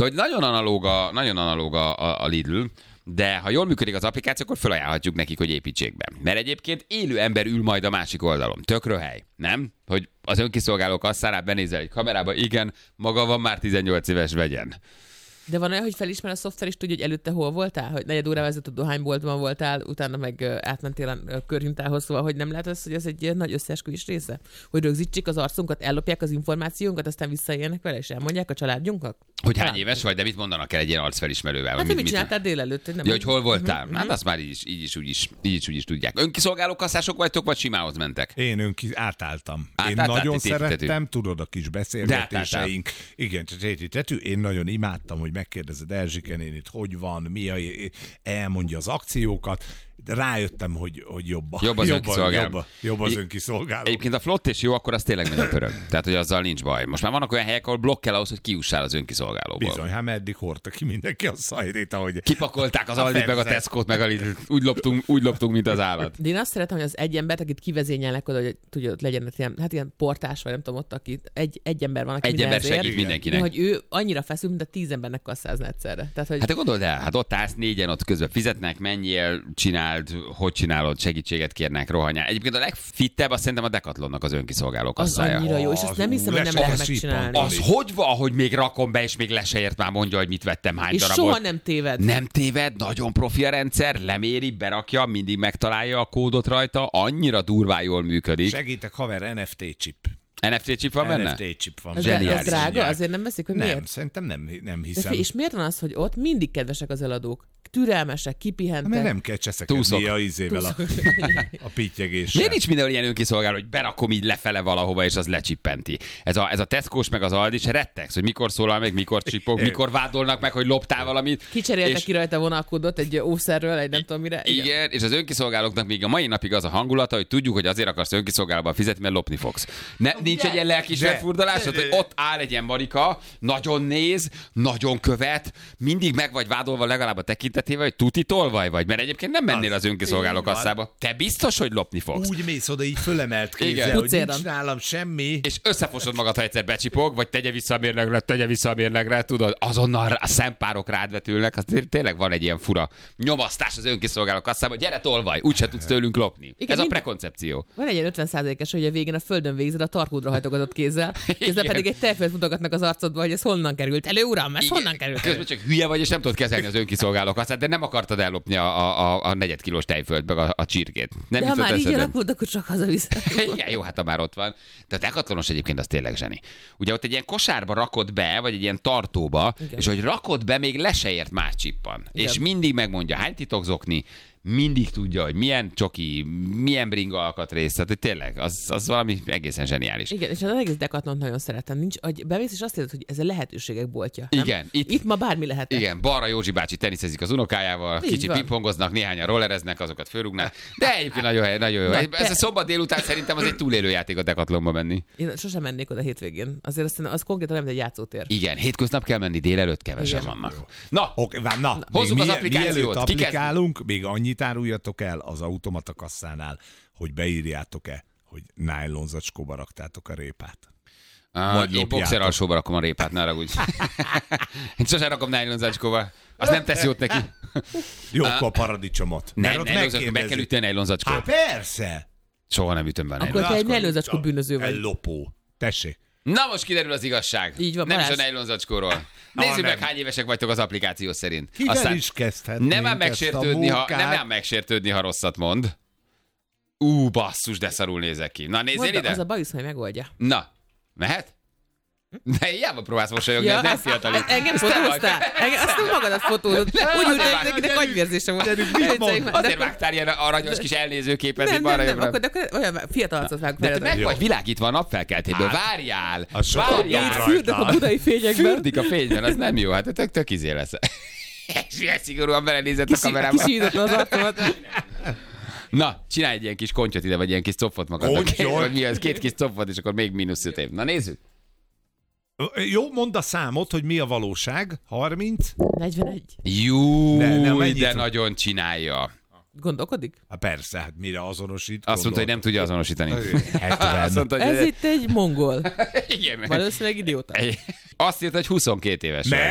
Szóval nagyon analóg a Lidl, de ha jól működik az applikáció, akkor felajánlhatjuk nekik, hogy építsék be. Mert egyébként élő ember ül majd a másik oldalon. Tök röhely, nem? Hogy az önkiszolgáló kasszánál benézel egy kamerába, igen, maga van már 18 éves, vegyen. De van olyan, hogy felismer a szoftver is tudja, hogy előtte hol voltál? Hogy negyed órával ezelőtt a dohányboltban voltál, utána meg átmentél a körhintához, szóval hogy nem lehet az, hogy ez egy nagy összeesküvés része? Hogy rögzítsék az arcunkat, ellopják az információnkat, aztán visszaélnek vele, és elmondják a családjunknak? Hogy hány éves vagy, de mit mondanak el egy ilyen arcfelismerővel? Hát mit csináltál délelőtt? Hogy nem hogy hol voltál? Hát azt már így is tudják. Önkiszolgáló kasszások vagytok, vagy simához mentek? Én átálltam. Én nagyon szerettem, tudod, a kis beszélgetéseink. Igen, én nagyon imádtam, hogy megkérdezed Erzsike nénit, hogy van, elmondja az akciókat, de rájöttem, hogy jobb az önkiszolgáló. Egyébként a flott és jó, akkor az tényleg nagyon pörög. Tehát, hogy azzal nincs baj. Most már vannak olyan helyek, ahol blokk kell ahhoz, hogy kiussál az önkiszolgálóból. Bizony, hát meddig hordta ki mindenki a szajrét, ahogy... Kipakolták az Aldit, meg a Tesco-t, meg a Lidl. Úgy loptunk, mint az állat. De én azt szeretem, hogy az egy embert, akit kivezényelnek oda, hogy tudja, ott legyen ilyen portás, vagy nem tudom, ott, aki egy ember van, aki egy ember segít mindenkinek. De, hogy ő annyira feszül, mint a 10 embernek kasszázna egyszerre. Tehát, hogy... Hát gondold el, ott állsz négyen, ott közben fizetnek, menjél, csináld, hogy csinálod, segítséget kérnek, rohanjál. Egyébként a legfittebb, azt szerintem a Decathlonnak az önkiszolgáló kasszája. Az annyira jó, és azt nem hiszem, hogy nem lehet megcsinálni. Az hogy van, hogy még rakom be, és még le se ért, már mondja, hogy mit vettem, hány darabot. És soha nem téved. Nem téved, nagyon profi a rendszer, leméri, berakja, mindig megtalálja a kódot rajta, annyira durván jól működik. Segítek, haver, NFT chip. NFT chip van benne? NFT chip van. Ez drága? Azért nem veszik, hogy miért? Nem, szerintem nem hiszem. És miért van az, hogy ott mindig kedvesek az eladók? Türelmesek, kipihentek. Mert nem kell cseszekedni a izével a pittyegéssel. Miért nincs mindenhol ilyen önkiszolgáló, hogy berakom így lefele valahova, és az lecsippenti? Ez a Tesco-s meg az Aldi, és rettegsz, hogy mikor szólal meg, mikor csipog, mikor vádolnak meg, hogy loptál valamit. Kicseréltek ki rajta vonalkódot egy ószerről, egy nem tudom mire. Igen, és az önkiszolgálóknak még a mai napig az a hangulata, hogy tudjuk, hogy azért akarsz önkiszolgálóba fizetni, mert lopni fogsz. Nincs egy ilyen lelkismert furdalásod, hogy ott áll egy ilyen marika, nagyon néz, nagyon követ, mindig meg vagy vádolva legalább a tekintetével, hogy tuti tolvaj vagy, mert egyébként nem mennél az önkiszolgáló kasszába. Te biztos, hogy lopni fogsz. Úgy mész oda így fölemelt kézzel, hogy nincs nálam semmi. És összefosod magad, ha egyszer becsipog, vagy tegye vissza a mérlegre, tudod, azonnal a szempárok rád vetülnek, az tényleg van egy ilyen fura nyomasztás az önkiszolgáló kasszába, gyere tolvaj, úgyse tudsz tőlünk lopni. Igen, ez a prekoncepció. Van egy ilyen 50%-es, hogy a végén a földön végzed a tarkódra hajtogatott kézzel, közben pedig egy tejfölt mutogatnak az arcodba, hogy ez honnan került elő, uram, ez honnan került elő. Közben csak hülye vagy, és nem tudod kezelni az önkiszolgáló kasszát, de nem akartad ellopni a 4 kilós tejfölt, meg a csirkét. Nem de ha már így alakult, akkor csak hazaviszed. Igen, jó, hát ha már ott van. De a Decathlonos egyébként az tényleg zseni. Ugye ott egy ilyen kosárba rakod be, vagy egy ilyen tartóba, igen. És hogy rakod be, még le se ért más csippan. Igen. És mindig megmondja, hány titokzokni, mindig tudja, hogy milyen csoki, milyen bringa alkatrész, tehát hogy tényleg, az valami egészen zseniális. Igen, és az egész Decathlont nagyon szeretem. Nincs, hogy bemész, és azt mondod, hogy ez a lehetőségek boltja. Nem? Igen. Itt ma bármi lehet. Igen, balra Józsi bácsi teniszezik az unokájával, kicsit pingpongoznak, néhányan rollereznek, azokat fölrúgnak. De egyébként nagyon jó. Ez a szombat délután szerintem az egy túlélő játék a Decathlonba menni. Én sosem mennék oda hétvégén. Azért az konkrétan nem egy játszótér. Igen, hétköznap kell menni, délelőtt kevesen vannak. Na, hozzuk az applikációt. Applikálunk, még annyit áruljatok el az automata kasszánál, hogy beírjátok-e, hogy nájlon zacskóba raktátok a répát. Én boxer alsóba rakom a répát, ne haragudj. Én sosem rakom nájlon zacskóba. Az nem tesz jót neki. Jó, akkor a paradicsomot. Meg kell ütni a nájlon zacskót. Hát persze! Soha nem ütöm be a nájlon zacskót. Akkor te egy nájlon zacskó bűnöző vagy. Ellopó. Tessék. Na most kiderül az igazság. Így van, nem is a nájlon zacskóról. Nézzük meg, hány évesek vagytok az applikáció szerint. Kivel is kezdhetnénk nem ám megsértődni, ha rosszat mond. Basszus, de szarul nézek ki. Na, nézzél ide. Az a bajusz, hogy megoldja. Na, mehet? De hiába próbálsz mosolyogni, ez nem fiatalít. Engem fotóztál? Azt nem magadat fotózod. Úgy ült, hogy nekinek agyvérzése volt. Azért vágtál ilyen aranyos kis elnézőképet, hogy balra jobbra. Nem, akkor olyan fiatal arcot vágok. De te meg vagy világítva a napfelkeltéből. Várjál! Fürdök a budai fényekben. Fürdik a fényben, az nem jó. Hát tök izé lesz. És milyen szigorúan belenézett a kamerába. Kisítetlen az arcomat. Na, csinálj egy ilyen kis kontyot ide, vagy ilyen kis copfot magadnak. Vagy mi az? 2 kis copfot, és akkor még -5 év. Na nézzük. Jó, mondd a számot, hogy mi a valóság. 30? 41. Jó, de nagyon csinálja. Gondolkodik? Hát persze, hát mire azonosít? Azt mondta, hogy nem tudja azonosítani. 70. Mondta, hogy ez itt egy mongol. Igen. Valószínűleg idióta. Azt írta, hogy 22 éves.